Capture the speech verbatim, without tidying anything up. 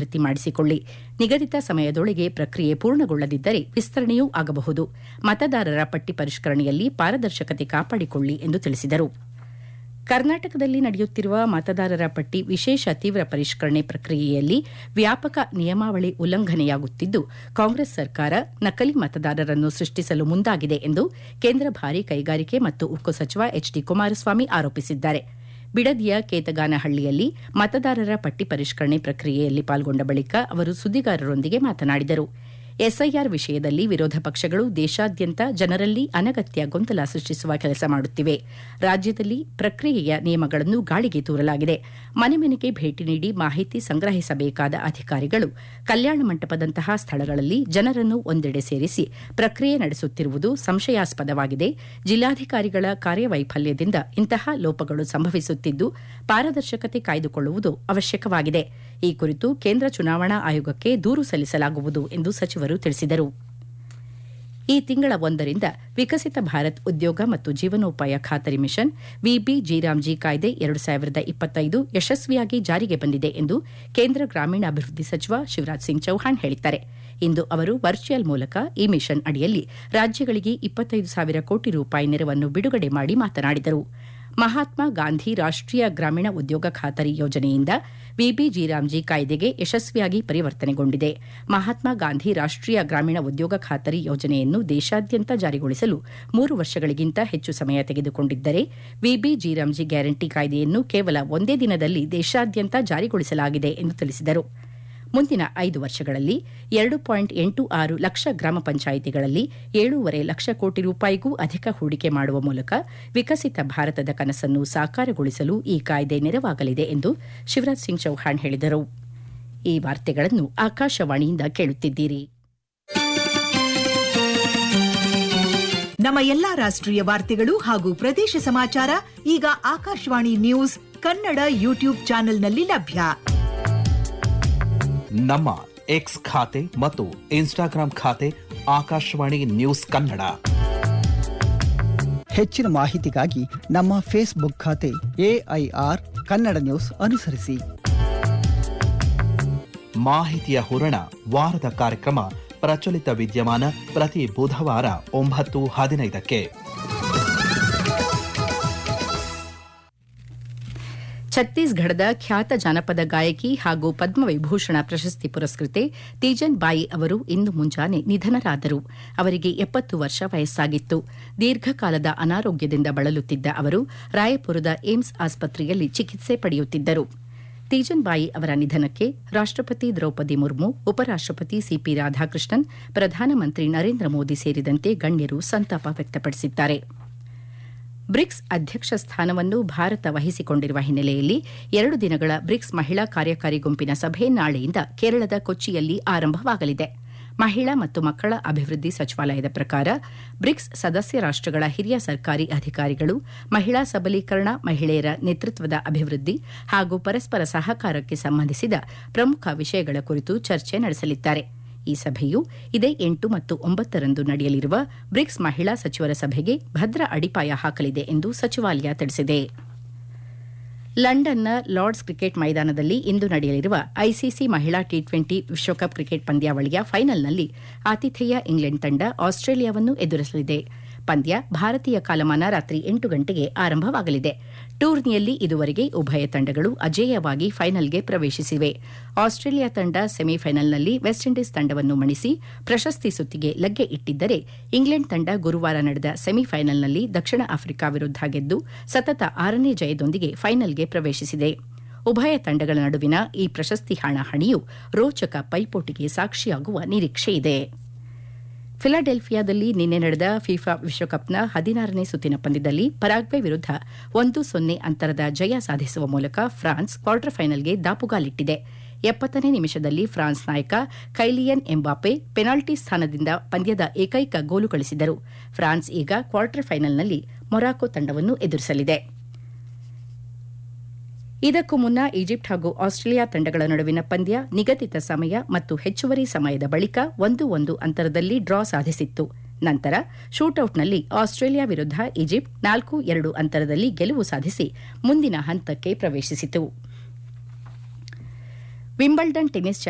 ಭರ್ತಿ ಮಾಡಿಸಿಕೊಳ್ಳಿ. ನಿಗದಿತ ಸಮಯದೊಳಗೆ ಪ್ರಕ್ರಿಯೆ ಪೂರ್ಣಗೊಳ್ಳದಿದ್ದರೆ ವಿಸ್ತರಣೆಯೂ ಆಗಬಹುದು. ಮತದಾರರ ಪಟ್ಟಿ ಪರಿಷ್ಕರಣೆಯಲ್ಲಿ ಪಾರದರ್ಶಕತೆ ಕಾಪಾಡಿಕೊಳ್ಳಿ ಎಂದು ತಿಳಿಸಿದರು. ಕರ್ನಾಟಕದಲ್ಲಿ ನಡೆಯುತ್ತಿರುವ ಮತದಾರರ ಪಟ್ಟಿ ವಿಶೇಷ ತೀವ್ರ ಪರಿಷ್ಕರಣೆ ಪ್ರಕ್ರಿಯೆಯಲ್ಲಿ ವ್ಯಾಪಕ ನಿಯಮಾವಳಿ ಉಲ್ಲಂಘನೆಯಾಗುತ್ತಿದ್ದು, ಕಾಂಗ್ರೆಸ್ ಸರ್ಕಾರ ನಕಲಿ ಮತದಾರರನ್ನು ಸೃಷ್ಟಿಸಲು ಮುಂದಾಗಿದೆ ಎಂದು ಕೇಂದ್ರ ಭಾರೀ ಕೈಗಾರಿಕೆ ಮತ್ತು ಉಕ್ಕು ಸಚಿವ ಎಚ್ ಡಿ ಕುಮಾರಸ್ವಾಮಿ ಆರೋಪಿಸಿದ್ದಾರೆ. ಬಿಡದಿಯ ಕೇತಗಾನಹಳ್ಳಿಯಲ್ಲಿ ಮತದಾರರ ಪಟ್ಟಿ ಪರಿಷ್ಕರಣೆ ಪ್ರಕ್ರಿಯೆಯಲ್ಲಿ ಪಾಲ್ಗೊಂಡ ಬಳಿಕ ಅವರು ಸುದ್ದಿಗಾರರೊಂದಿಗೆ ಮಾತನಾಡಿದರು. ಎಸ್ಐಆರ್ ವಿಷಯದಲ್ಲಿ ವಿರೋಧ ಪಕ್ಷಗಳು ದೇಶಾದ್ಯಂತ ಜನರಲ್ಲಿ ಅನಗತ್ಯ ಗೊಂದಲ ಸೃಷ್ಟಿಸುವ ಕೆಲಸ ಮಾಡುತ್ತಿವೆ. ರಾಜ್ಯದಲ್ಲಿ ಪ್ರಕ್ರಿಯೆಯ ನಿಯಮಗಳನ್ನು ಗಾಳಿಗೆ ತೂರಲಾಗಿದೆ. ಮನೆ ಮನೆಗೆ ಭೇಟಿ ನೀಡಿ ಮಾಹಿತಿ ಸಂಗ್ರಹಿಸಬೇಕಾದ ಅಧಿಕಾರಿಗಳು ಕಲ್ಯಾಣ ಮಂಟಪದಂತಹ ಸ್ಥಳಗಳಲ್ಲಿ ಜನರನ್ನು ಒಂದೆಡೆ ಸೇರಿಸಿ ಪ್ರಕ್ರಿಯೆ ನಡೆಸುತ್ತಿರುವುದು ಸಂಶಯಾಸ್ಪದವಾಗಿದೆ. ಜಿಲ್ಲಾಧಿಕಾರಿಗಳ ಕಾರ್ಯವೈಫಲ್ಯದಿಂದ ಇಂತಹ ಲೋಪಗಳು ಸಂಭವಿಸುತ್ತಿದ್ದು, ಪಾರದರ್ಶಕತೆ ಕಾಯ್ದುಕೊಳ್ಳುವುದು ಅವಶ್ಯಕವಾಗಿದೆ. ಈ ಕುರಿತು ಕೇಂದ್ರ ಚುನಾವಣಾ ಆಯೋಗಕ್ಕೆ ದೂರು ಸಲ್ಲಿಸಲಾಗುವುದು ಎಂದು ಸಚಿವರು ತಿಳಿಸಿದರು. ಈ ತಿಂಗಳ ಒಂದರಿಂದ ವಿಕಸಿತ ಭಾರತ್ ಉದ್ಯೋಗ ಮತ್ತು ಜೀವನೋಪಾಯ ಖಾತರಿ ಮಿಷನ್ ವಿಬಿ ಜಿರಾಮ್ಜಿ ಕಾಯ್ದೆ ಎರಡು ಸಾವಿರದ ಇಪ್ಪತ್ತೈದು ಯಶಸ್ವಿಯಾಗಿ ಜಾರಿಗೆ ಬಂದಿದೆ ಎಂದು ಕೇಂದ್ರ ಗ್ರಾಮೀಣಾಭಿವೃದ್ಧಿ ಸಚಿವ ಶಿವರಾಜ್ ಸಿಂಗ್ ಚೌಹಾಣ್ ಹೇಳಿದ್ದಾರೆ. ಇಂದು ಅವರು ವರ್ಚುವಲ್ ಮೂಲಕ ಈ ಮಿಷನ್ ಅಡಿಯಲ್ಲಿ ರಾಜ್ಯಗಳಿಗೆ ಇಪ್ಪತ್ತೈದು ಸಾವಿರ ಕೋಟಿ ರೂಪಾಯಿ ನೆರವನ್ನು ಬಿಡುಗಡೆ ಮಾಡಿ ಮಾತನಾಡಿದರು. ಮಹಾತ್ಮ ಗಾಂಧಿ ರಾಷ್ಟೀಯ ಗ್ರಾಮೀಣ ಉದ್ಯೋಗ ಖಾತರಿ ಯೋಜನೆಯಿಂದ ವಿಬಿ ಜಿರಾಮ್ಜಿ ಕಾಯ್ದೆಗೆ ಯಶಸ್ವಿಯಾಗಿ ಪರಿವರ್ತನೆಗೊಂಡಿದೆ. ಮಹಾತ್ಮ ಗಾಂಧಿ ರಾಷ್ಟೀಯ ಗ್ರಾಮೀಣ ಉದ್ಯೋಗ ಖಾತರಿ ಯೋಜನೆಯನ್ನು ದೇಶಾದ್ಯಂತ ಜಾರಿಗೊಳಿಸಲು ಮೂರು ವರ್ಷಗಳಿಗಿಂತ ಹೆಚ್ಚು ಸಮಯ ತೆಗೆದುಕೊಂಡಿದ್ದರೆ, ವಿಬಿ ಜಿರಾಮ್ಜಿ ಗ್ಯಾರಂಟಿ ಕಾಯ್ದೆಯನ್ನು ಕೇವಲ ಒಂದೇ ದಿನದಲ್ಲಿ ದೇಶಾದ್ಯಂತ ಜಾರಿಗೊಳಿಸಲಾಗಿದೆ ಎಂದು ತಿಳಿಸಿದರು. ಮುಂದಿನ ಐದು ವರ್ಷಗಳಲ್ಲಿ ಎರಡು ಪಾಯಿಂಟ್ ಎಂಟು ಆರು ಲಕ್ಷ ಗ್ರಾಮ ಪಂಚಾಯಿತಿಗಳಲ್ಲಿ ಏಳೂವರೆ ಲಕ್ಷ ಕೋಟಿ ರೂಪಾಯಿಗೂ ಅಧಿಕ ಹೂಡಿಕೆ ಮಾಡುವ ಮೂಲಕ ವಿಕಸಿತ ಭಾರತದ ಕನಸನ್ನು ಸಾಕಾರಗೊಳಿಸಲು ಈ ಕಾಯ್ದೆ ನೆರವಾಗಲಿದೆ ಎಂದು ಶಿವರಾಜ್ ಸಿಂಗ್ ಚೌಹಾಣ್ ಹೇಳಿದರು. ಈ ವಾರ್ತೆಗಳನ್ನು ಆಕಾಶವಾಣಿಯಿಂದ ಕೇಳುತ್ತಿದ್ದೀರಿ. ನಮ್ಮ ಎಲ್ಲಾ ರಾಷ್ಟ್ರೀಯ ವಾರ್ತೆಗಳು ಹಾಗೂ ಪ್ರದೇಶ ಸಮಾಚಾರ ಈಗ ಆಕಾಶವಾಣಿ ನ್ಯೂಸ್ ಕನ್ನಡ ಯೂಟ್ಯೂಬ್ ಚಾನೆಲ್ನಲ್ಲಿ ಲಭ್ಯ. ನಮ್ಮ ಎಕ್ಸ್ ಖಾತೆ ಮತ್ತು ಇನ್ಸ್ಟಾಗ್ರಾಂ ಖಾತೆ ಆಕಾಶವಾಣಿ ನ್ಯೂಸ್ ಕನ್ನಡ. ಹೆಚ್ಚಿನ ಮಾಹಿತಿಗಾಗಿ ನಮ್ಮ ಫೇಸ್ಬುಕ್ ಖಾತೆ ಎಐಆರ್ ಕನ್ನಡ ನ್ಯೂಸ್ ಅನುಸರಿಸಿ. ಮಾಹಿತಿಯ ಹೂರಣ ವಾರದ ಕಾರ್ಯಕ್ರಮ ಪ್ರಚಲಿತ ವಿದ್ಯಮಾನ ಪ್ರತಿ ಬುಧವಾರ ಒಂಬತ್ತು ಹದಿನೈದಕ್ಕೆ. ಛತ್ತೀಸ್ಗಢದ ಖ್ಯಾತ ಜಾನಪದ ಗಾಯಕಿ ಹಾಗೂ ಪದ್ಮವಿಭೂಷಣ ಪ್ರಶಸ್ತಿ ಪುರಸ್ಕೃತೆ ತೀಜನ್ ಬಾಯಿ ಅವರು ಇಂದು ಮುಂಜಾನೆ ನಿಧನರಾದರು. ಅವರಿಗೆ ಎಪ್ಪತ್ತು ವರ್ಷ ವಯಸ್ಸಾಗಿತ್ತು. ದೀರ್ಘಕಾಲದ ಅನಾರೋಗ್ಯದಿಂದ ಬಳಲುತ್ತಿದ್ದ ಅವರು ರಾಯಪುರದ ಏಮ್ಸ್ ಆಸ್ಪತ್ರೆಯಲ್ಲಿ ಚಿಕಿತ್ಸೆ ಪಡೆಯುತ್ತಿದ್ದರು. ತೀಜನ್ ಬಾಯಿ ಅವರ ನಿಧನಕ್ಕೆ ರಾಷ್ಟಪತಿ ದ್ರೌಪದಿ ಮುರ್ಮು, ಉಪರಾಷ್ಟಪತಿ ಸಿಪಿ ರಾಧಾಕೃಷ್ಣನ್, ಪ್ರಧಾನಮಂತ್ರಿ ನರೇಂದ್ರ ಮೋದಿ ಸೇರಿದಂತೆ ಗಣ್ಯರು ಸಂತಾಪ ವ್ಯಕ್ತಪಡಿಸಿದ್ದಾರೆ. ಬ್ರಿಕ್ಸ್ ಅಧ್ಯಕ್ಷ ಸ್ಥಾನವನ್ನು ಭಾರತ ವಹಿಸಿಕೊಂಡಿರುವ ಹಿನ್ನೆಲೆಯಲ್ಲಿ ಎರಡು ದಿನಗಳ ಬ್ರಿಕ್ಸ್ ಮಹಿಳಾ ಕಾರ್ಯಕಾರಿ ಗುಂಪಿನ ಸಭೆ ನಾಳೆಯಿಂದ ಕೇರಳದ ಕೊಚ್ಚಿಯಲ್ಲಿ ಆರಂಭವಾಗಲಿದೆ. ಮಹಿಳಾ ಮತ್ತು ಮಕ್ಕಳ ಅಭಿವೃದ್ಧಿ ಸಚಿವಾಲಯದ ಪ್ರಕಾರ ಬ್ರಿಕ್ಸ್ ಸದಸ್ಯ ರಾಷ್ಟಗಳ ಹಿರಿಯ ಸರ್ಕಾರಿ ಅಧಿಕಾರಿಗಳು ಮಹಿಳಾ ಸಬಲೀಕರಣ, ಮಹಿಳೆಯರ ನೇತೃತ್ವದ ಅಭಿವೃದ್ಧಿ ಹಾಗೂ ಪರಸ್ಪರ ಸಹಕಾರಕ್ಕೆ ಸಂಬಂಧಿಸಿದ ಪ್ರಮುಖ ವಿಷಯಗಳ ಕುರಿತು ಚರ್ಚೆ ನಡೆಸಲಿದ್ದಾರೆ. ಈ ಸಭೆಯು ಇದೇ ಎಂಟು ಮತ್ತು ಒಂಬತ್ತರಂದು ನಡೆಯಲಿರುವ ಬ್ರಿಕ್ಸ್ ಮಹಿಳಾ ಸಚಿವರ ಸಭೆಗೆ ಭದ್ರ ಅಡಿಪಾಯ ಹಾಕಲಿದೆ ಎಂದು ಸಚಿವಾಲಯ ತಿಳಿಸಿದೆ. ಲಂಡನ್ನ ಲಾರ್ಡ್ಸ್ ಕ್ರಿಕೆಟ್ ಮೈದಾನದಲ್ಲಿ ಇಂದು ನಡೆಯಲಿರುವ ಐಸಿಸಿ ಮಹಿಳಾ ಟಿ ಟ್ವೆಂಟಿ ವಿಶ್ವಕಪ್ ಕ್ರಿಕೆಟ್ ಪಂದ್ಯಾವಳಿಯ ಫೈನಲ್ನಲ್ಲಿ ಆತಿಥೇಯ ಇಂಗ್ಲೆಂಡ್ ತಂಡ ಆಸ್ಟ್ರೇಲಿಯಾವನ್ನು ಎದುರಿಸಲಿದೆ. ಪಂದ್ಯ ಭಾರತೀಯ ಕಾಲಮಾನ ರಾತ್ರಿ ಎಂಟು ಗಂಟೆಗೆ ಆರಂಭವಾಗಲಿದೆ. ಟೂರ್ನಿಯಲ್ಲಿ ಇದುವರೆಗೆ ಉಭಯ ತಂಡಗಳು ಅಜೇಯವಾಗಿ ಫೈನಲ್ಗೆ ಪ್ರವೇಶಿಸಿವೆ. ಆಸ್ಟ್ರೇಲಿಯಾ ತಂಡ ಸೆಮಿಫೈನಲ್ನಲ್ಲಿ ವೆಸ್ಟ್ ಇಂಡೀಸ್ ತಂಡವನ್ನು ಮಣಿಸಿ ಪ್ರಶಸ್ತಿ ಸುತ್ತಿಗೆ ಲಗ್ಗೆ ಇಟ್ಟಿದ್ದರೆ, ಇಂಗ್ಲೆಂಡ್ ತಂಡ ಗುರುವಾರ ನಡೆದ ಸೆಮಿಫೈನಲ್ನಲ್ಲಿ ದಕ್ಷಿಣ ಆಫ್ರಿಕಾ ವಿರುದ್ಧ ಗೆದ್ದು ಸತತ ಆರನೇ ಜಯದೊಂದಿಗೆ ಫೈನಲ್ಗೆ ಪ್ರವೇಶಿಸಿದೆ. ಉಭಯ ತಂಡಗಳ ನಡುವಿನ ಈ ಪ್ರಶಸ್ತಿ ಹಣಾಹಣಿಯು ರೋಚಕ ಪೈಪೋಟಿಗೆ ಸಾಕ್ಷಿಯಾಗುವ ನಿರೀಕ್ಷೆಯಿದೆ. ಫಿಲಾಡೆಲ್ಫಿಯಾದಲ್ಲಿ ನಿನ್ನೆ ನಡೆದ ಫಿಫಾ ವಿಶ್ವಕಪ್ನ ಹದಿನಾರನೇ ಸುತ್ತಿನ ಪಂದ್ಯದಲ್ಲಿ ಪರಾಗ್ವೆ ವಿರುದ್ಧ ಒಂದು ಸೊನ್ನೆ ಅಂತರದ ಜಯ ಸಾಧಿಸುವ ಮೂಲಕ ಫ್ರಾನ್ಸ್ ಕ್ವಾರ್ಟರ್ ಫೈನಲ್ಗೆ ದಾಪುಗಾಲಿಟ್ಟಿದೆ. ಎಪ್ಪತ್ತನೇ ನಿಮಿಷದಲ್ಲಿ ಫ್ರಾನ್ಸ್ ನಾಯಕ ಕೈಲಿಯನ್ ಎಂಬಾಪೆ ಪೆನಾಲ್ಟಿ ಸ್ಥಾನದಿಂದ ಪಂದ್ಯದ ಏಕೈಕ ಗೋಲು ಗಳಿಸಿದರು. ಫ್ರಾನ್ಸ್ ಈಗ ಕ್ವಾರ್ಟರ್ ಫೈನಲ್ನಲ್ಲಿ ಮೊರಾಕೊ ತಂಡವನ್ನು ಎದುರಿಸಲಿದೆ. ಇದಕ್ಕೂ ಮುನ್ನ ಈಜಿಪ್ಟ್ ಹಾಗೂ ಆಸ್ಟ್ರೇಲಿಯಾ ತಂಡಗಳ ನಡುವಿನ ಪಂದ್ಯ ನಿಗದಿತ ಸಮಯ ಮತ್ತು ಹೆಚ್ಚುವರಿ ಸಮಯದ ಬಳಿಕ ಒಂದು ಒಂದು ಅಂತರದಲ್ಲಿ ಡ್ರಾ ಸಾಧಿಸಿತ್ತು. ನಂತರ ಶೂಟೌಟ್ನಲ್ಲಿ ಆಸ್ಟ್ರೇಲಿಯಾ ವಿರುದ್ಧ ಈಜಿಪ್ಟ್ ನಾಲ್ಕು ಎರಡು ಅಂತರದಲ್ಲಿ ಗೆಲುವು ಸಾಧಿಸಿ ಮುಂದಿನ ಹಂತಕ್ಕೆ ಪ್ರವೇಶಿಸಿತು. Wimbledon tennis